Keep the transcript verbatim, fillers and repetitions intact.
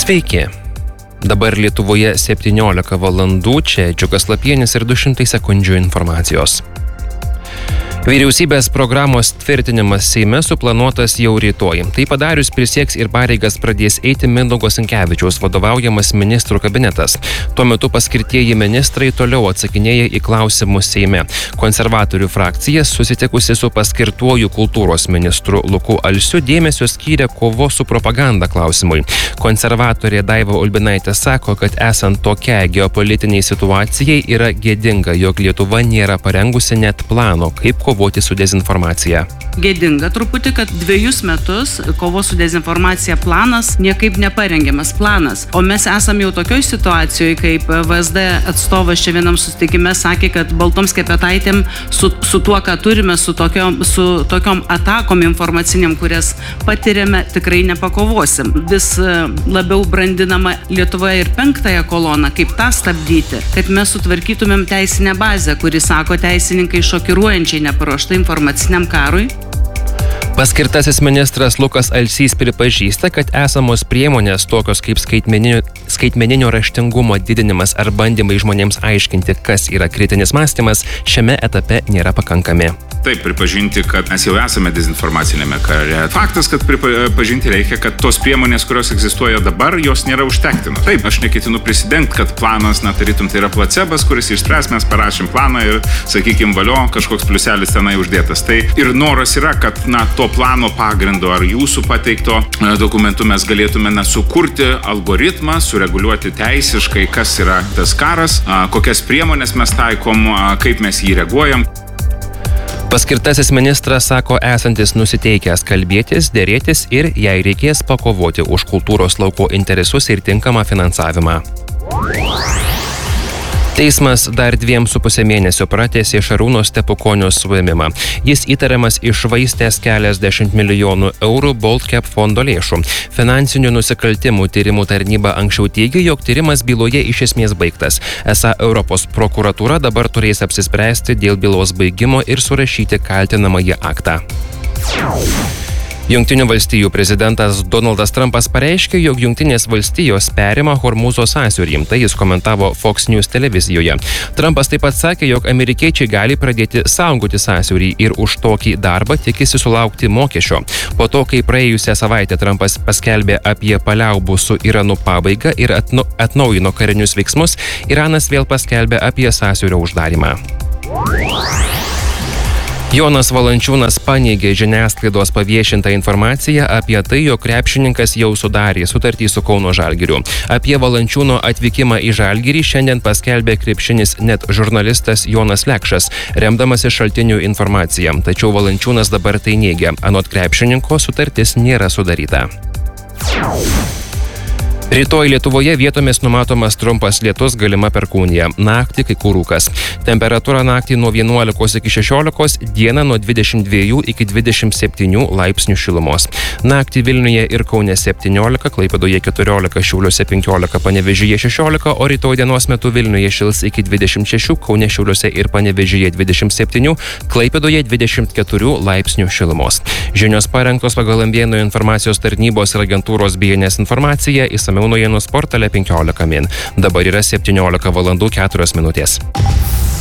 Sveiki. Dabar Lietuvoje septyniolika valandų, čia Džiugas Lapienis ir du šimtai sekundžių informacijos. Vyriausybės programos tvirtinimas Seime suplanuotas jau rytoj. Tai padarius prisieks ir pareigas pradės eiti Mindaugo Sinkevičiaus vadovaujamas ministrų kabinetas. Tuo metu paskirtieji ministrai toliau atsakinėja į klausimus Seime. Konservatorių frakcija, susitikusi su paskirtuoju kultūros ministru Luku Alsiu, dėmesio skyrė kovos su propaganda klausimui. Konservatorė Daiva Ulbinaitė sako, kad esant tokiai geopolitiniai situacijai yra gėdinga, jog Lietuva nėra parengusi net plano, kaip kovoti su dezinformacija. Gėdinga truputį, kad dviejus metus kovos su dezinformacija planas niekaip neparengiamas planas. O mes esame jau tokioj situacijoje, kaip V S D atstovas čia vienam susitikime sakė, kad baltom skepetaitėm su, su tuo, ką turime, su tokiom, su tokiom atakom informaciniam, kurias patiriame, tikrai nepakovosim. Vis labiau brandinama Lietuvoje ir penktąją koloną, kaip tą stabdyti, kad mes sutvarkytumėm teisinę bazę, kuri, sako teisininkai, šokiruojančiai neparuošta informaciniam karui. Paskirtasis ministras Lukas Alsys pripažįsta, kad esamos priemonės tokios kaip skaitmeninio, skaitmeninio raštingumo didinimas ar bandymai žmonėms aiškinti, kas yra kritinis mąstymas, šiame etape nėra pakankami. Taip, pripažinti, kad mes jau esame dezinformacinėme kare. Faktas, kad pripažinti reikia, kad tos priemonės, kurios egzistuoja dabar, jos nėra užtektinos. Taip, aš neketinu prisidengti, kad planas, na, tarytum, tai yra placebas, kuris išspręs, mes parašym planą ir, sakykim, valio, kažkoks pliuselis tenai uždėtas. Tai ir noras yra, kad, na, to plano pagrindo ar jūsų pateikto dokumentu mes galėtume, na, sukurti algoritmą, sureguliuoti teisiškai, kas yra tas karas, kokias priemonės mes taikom, kaip mes jį reaguojam. Paskirtasis ministras sako esantis nusiteikęs kalbėtis, dėrėtis ir, jei reikės, pakovoti už kultūros lauko interesus ir tinkamą finansavimą. Teismas dar dviem su pusė mėnesio pratęsė Šarūno Stepukonio suėmimą. Jis įtariamas iššvaistęs keliasdešimt milijonų eurų Baltcap fondo lėšų. Finansinių nusikaltimų tyrimų tarnyba anksčiau teigė, jog tyrimas byloje iš esmės baigtas. Esą Europos prokuratūra dabar turės apsispręsti dėl bylos baigimo ir surašyti kaltinamąjį aktą. Jungtinių valstijų prezidentas Donaldas Trumpas pareiškė, jog Jungtinės valstijos perima Hormūzo sąsiaurį. Tai jis komentavo Fox News televizijoje. Trumpas taip pat sakė, jog amerikiečiai gali pradėti saugoti sąsiaurį ir už tokį darbą tikisi sulaukti mokesčio. Po to, kai praėjusią savaitę Trumpas paskelbė apie paliaubų su Iranu pabaigą ir atnu, atnaujino karinius veiksmus, Iranas vėl paskelbė apie sąsiaurio uždarymą. Jonas Valančiūnas paneigė žiniasklaidos paviešintą informaciją apie tai, jog krepšininkas jau sudarė sutartį su Kauno Žalgiriu. Apie Valančiūno atvykimą į Žalgirį šiandien paskelbė krepšinis net žurnalistas Jonas Lekšas, remdamasis šaltinių informaciją. Tačiau Valančiūnas dabar tai neigia. Anot krepšininko sutartis nėra sudaryta. Rytoj Lietuvoje vietomis numatomas trumpas lietus, galima perkūnija. Naktį kai kur rūkas. Temperatūra naktį nuo vienuolikos iki šešiolikos, dieną nuo dvidešimt dviejų iki dvidešimt septynių laipsnių šilumos. Naktį Vilniuje ir Kaune septyniolika, Klaipėdoje keturiolika, Šiauliuose penkiolika, Panevėžyje šešiolika, o rytoj dienos metu Vilniuje šils iki dvidešimt šešių, Kaune, Šiauliuose ir Panevėžyje dvidešimt septynių, Klaipėdoje dvidešimt keturių laipsnių šilumos. Žinios parengtos pagal M V N informacijos tarnybos ir agentūros B N S informaciją, išsamiau naujienų portale penkiolika min. Dabar yra septyniolika valandų keturios minutės.